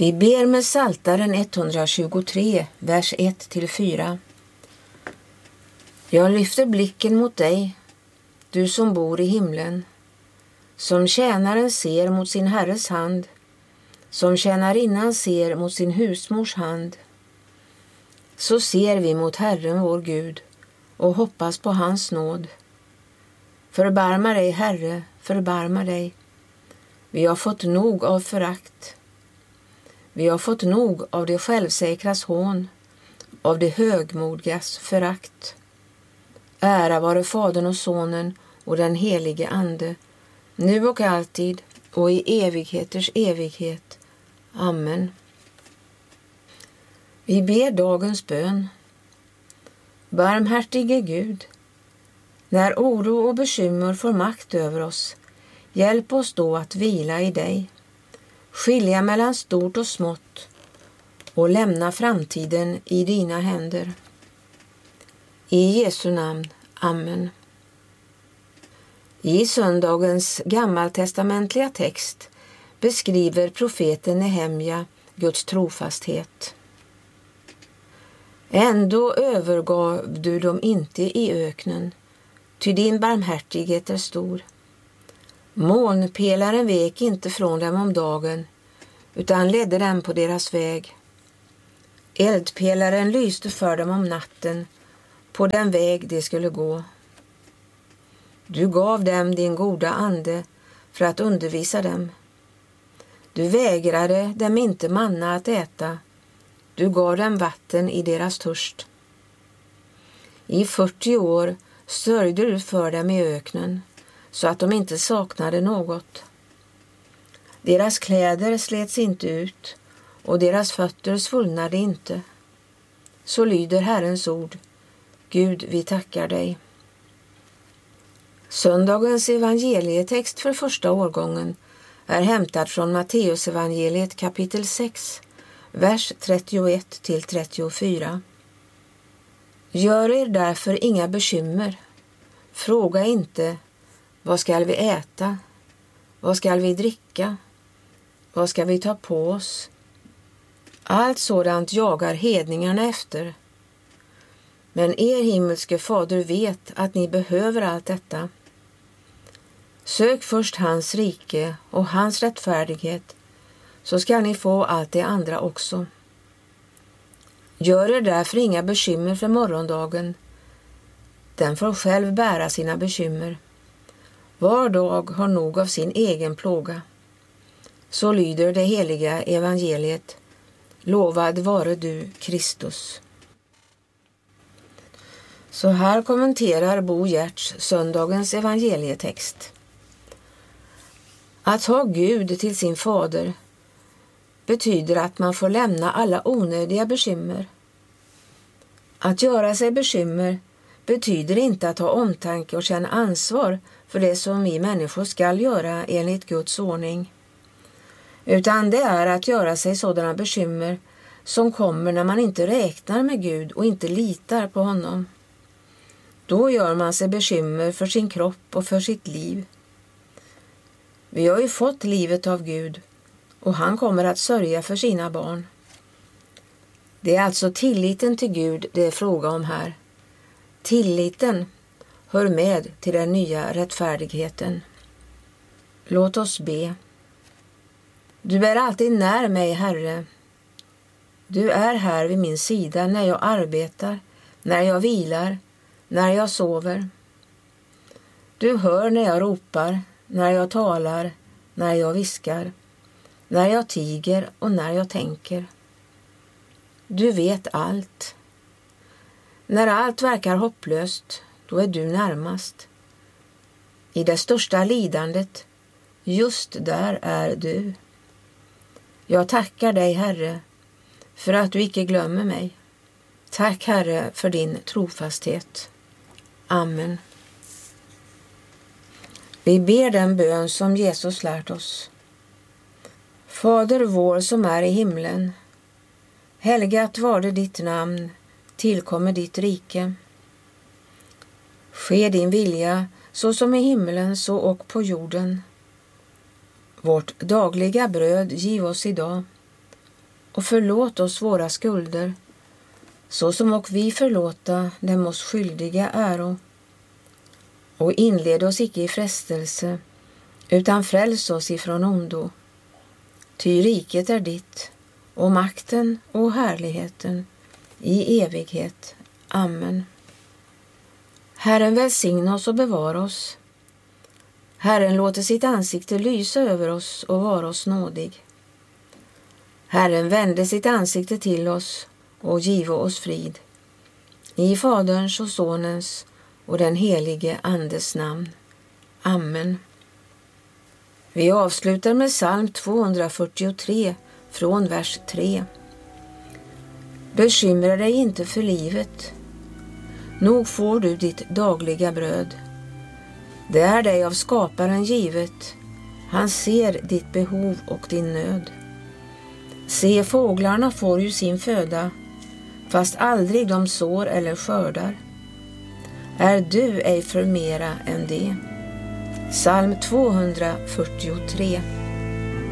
Vi ber med Psaltaren 123, vers 1-4. Jag lyfter blicken mot dig, du som bor i himlen, som tjänaren ser mot sin herres hand, som tjänarinnan ser mot sin husmors hand. Så ser vi mot Herren vår Gud och hoppas på hans nåd. Förbarma dig, Herre, förbarma dig. Vi har fått nog av förakt. Vi har fått nog av det självsäkras hån, av det högmodigas förakt. Ära vare Fadern och Sonen och den helige Ande, nu och alltid och i evigheters evighet. Amen. Vi ber dagens bön. Barmhärtige Gud, när oro och bekymmer får makt över oss, hjälp oss då att vila i dig, skilja mellan stort och smått och lämna framtiden i dina händer. I Jesu namn. Amen. I söndagens gammaltestamentliga text beskriver profeten Nehemja Guds trofasthet. Ändå övergav du dem inte i öknen, ty din barmhärtighet är stor. Molnpelaren vek inte från dem om dagen, utan ledde dem på deras väg. Eldpelaren lyste för dem om natten, på den väg de skulle gå. Du gav dem din goda ande för att undervisa dem. Du vägrade dem inte manna att äta. Du gav dem vatten i deras törst. I 40 år sörjde du för dem i öknen, så att de inte saknade något. Deras kläder slets inte ut, och deras fötter svullnade inte. Så lyder Herrens ord. Gud, vi tackar dig. Söndagens evangelietext för första årgången är hämtad från Matteus evangeliet kapitel 6, vers 31-34. Gör er därför inga bekymmer. Fråga inte, vad skall vi äta? Vad skall vi dricka? Vad ska vi ta på oss? Allt sådant jagar hedningarna efter. Men er himmelske fader vet att ni behöver allt detta. Sök först hans rike och hans rättfärdighet, så ska ni få allt det andra också. Gör er därför inga bekymmer för morgondagen. Den får själv bära sina bekymmer. Var dag har nog av sin egen plåga. Så lyder det heliga evangeliet. Lovad vare du, Kristus. Så här kommenterar Bo Giertz söndagens evangelietext. Att ha Gud till sin fader betyder att man får lämna alla onödiga bekymmer. Att göra sig bekymmer betyder inte att ha omtanke och känna ansvar för det som vi människor skall göra enligt Guds ordning. Utan det är att göra sig sådana bekymmer som kommer när man inte räknar med Gud och inte litar på honom. Då gör man sig bekymmer för sin kropp och för sitt liv. Vi har ju fått livet av Gud och han kommer att sörja för sina barn. Det är alltså tilliten till Gud det är fråga om här. Tilliten hör med till den nya rättfärdigheten. Låt oss be. Du är alltid när mig, Herre. Du är här vid min sida när jag arbetar, när jag vilar, när jag sover. Du hör när jag ropar, när jag talar, när jag viskar, när jag tiger och när jag tänker. Du vet allt. När allt verkar hopplöst, då är du närmast. I det största lidandet, just där är du. Jag tackar dig, Herre, för att du icke glömmer mig. Tack, Herre, för din trofasthet. Amen. Vi ber den bön som Jesus lärt oss. Fader vår som är i himlen. Helgat varde ditt namn, tillkommer ditt rike. Ske din vilja så som i himlen så och på jorden. Vårt dagliga bröd giv oss idag och förlåt oss våra skulder, så som och vi förlåta dem oss skyldiga äro. Och inled oss icke i frestelse, utan fräls oss ifrån ondo. Ty riket är ditt, och makten och härligheten i evighet. Amen. Herren välsigna oss och bevara oss. Herren låter sitt ansikte lysa över oss och vara oss nådig. Herren vände sitt ansikte till oss och give oss frid. I Faderns och Sonens och den helige Andes namn. Amen. Vi avslutar med psalm 243 från vers 3. Bekymra dig inte för livet. Nog får du ditt dagliga bröd. Det är dig av skaparen givet. Han ser ditt behov och din nöd. Se, fåglarna får ju sin föda, fast aldrig de sår eller skördar. Är du ej för mera än det? Psalm 243.